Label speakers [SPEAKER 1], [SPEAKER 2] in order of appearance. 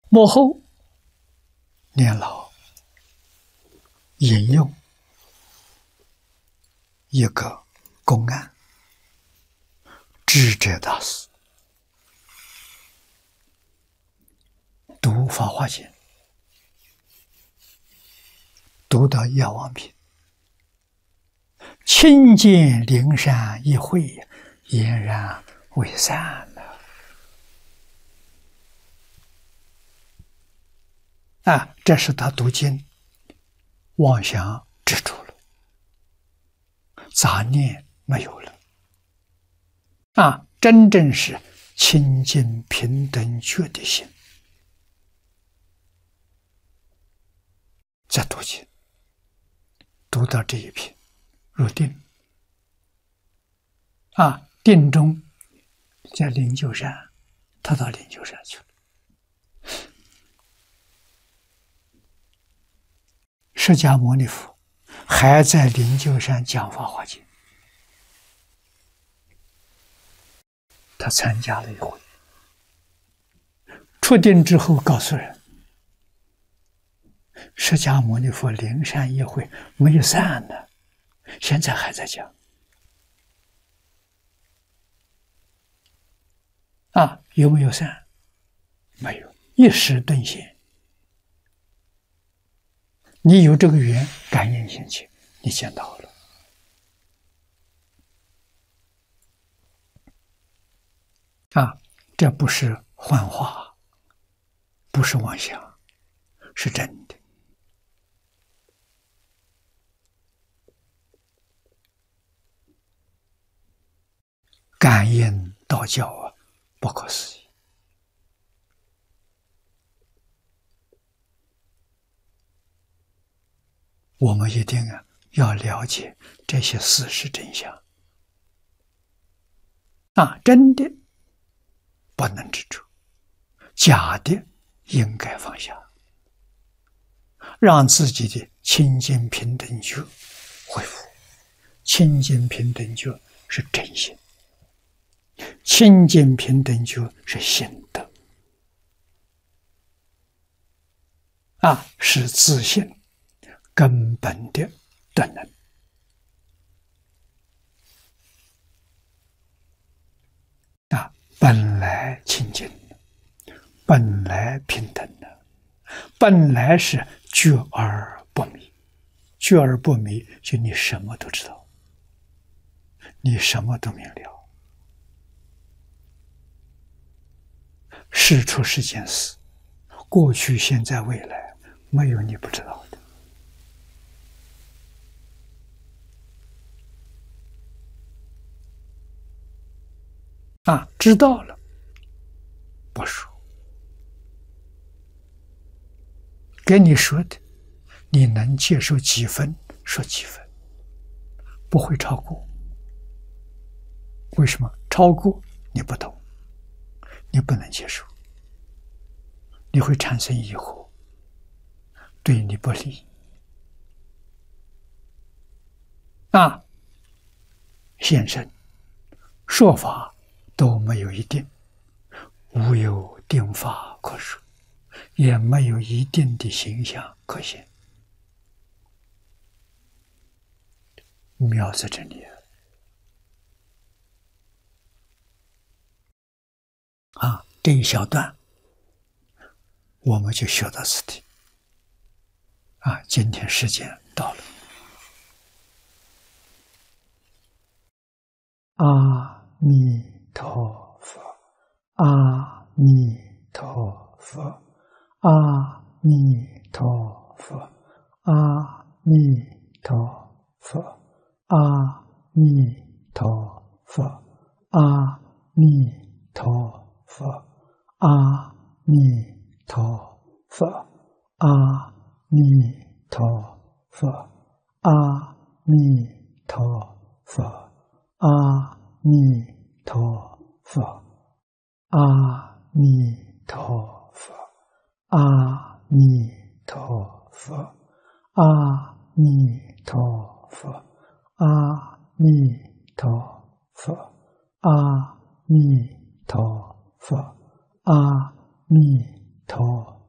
[SPEAKER 1] 幕后年老引用一个公案，智者大师读《法华经》，读到《药王品》，亲见灵山一会，俨然为善了。这是他读经妄想止住了，杂念没有了。真正是清净平等觉的心。在读经，读到这一篇，入定。定中在灵鹫山，他到灵鹫山去了。释迦牟尼佛还在灵鹫山讲法华经，他参加了一回，出定之后告诉人，释迦牟尼佛灵山一会没有散呢，现在还在讲。有没有散？没有，一时顿现。你有这个缘，感应心情，你见到了。这不是幻化，不是妄想，是真的。感应道教不可思议。我们一定要了解这些事实真相。真的不能执着，假的应该放下，让自己的清净平等觉恢复。清净平等觉是真心，清净平等觉是心德，是自信根本的德能。本来清净，本来平等的，本来是觉而不迷。觉而不迷，就你什么都知道，你什么都明了。事出世间事，过去、现在、未来，没有你不知道的。知道了，不说。给你说的，你能接受几分，说几分，不会超过。为什么？超过你不懂，你不能接受，你会产生疑惑，对你不利。现身说法都没有一定，无有定法可说，也没有一定的形象可现。妙在这里这一小段我们就学到此地。今天时间到了。阿弥陀佛，阿弥陀佛，阿弥陀佛，阿弥陀佛，阿弥陀佛，阿弥陀佛，阿弥陀佛，阿弥陀佛，阿弥陀佛，阿弥陀佛，阿弥陀佛，阿弥陀佛，阿弥陀佛，阿弥陀佛，阿弥陀佛，阿弥陀